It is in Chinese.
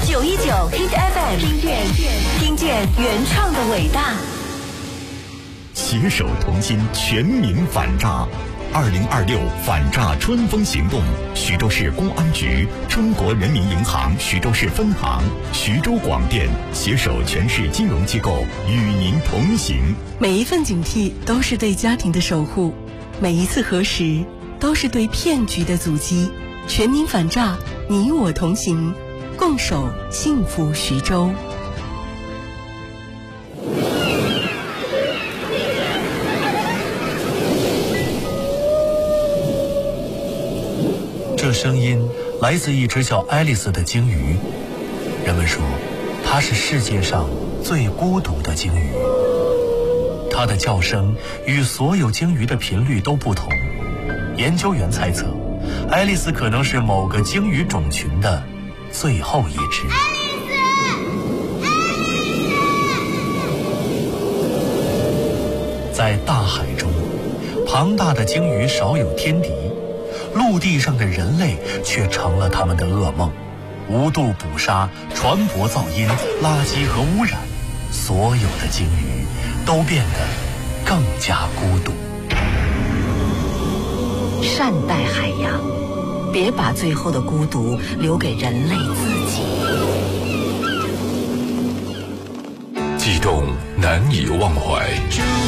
919 Hit FM， 听见原创的伟大。 携手同心，全民反诈。2026反诈春风行动，徐州市公安局、中国人民银行徐州市分行、徐州广电携手全市金融机构与您同行。 每一份警惕都是对家庭的守护，每一次核实都是对骗局的阻击。全民反诈，你我同行，共守幸福徐州。 这声音来自一只叫爱丽丝的鲸鱼。人们说，它是世界上最孤独的鲸鱼。它的叫声与所有鲸鱼的频率都不同。研究员猜测，爱丽丝可能是某个鲸鱼种群的最后一只。在大海中，庞大的鲸鱼少有天敌。陆地上的人类却成了他们的噩梦，无度捕杀、船舶噪音、垃圾和污染，所有的鲸鱼都变得更加孤独。 善待海洋，别把最后的孤独留给人类自己。 悸动难以忘怀。